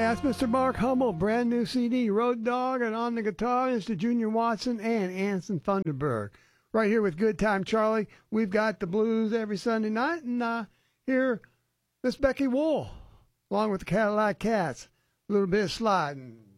that's Mr. Mark Hummel, brand new CD, Road Dog, and on the guitar is Junior Watson and Anson Thunderberg. Right here with Good Time Charlie, we've got the blues every Sunday night, and here, Miss Becky Wool, along with the Cadillac Cats, a little bit of sliding.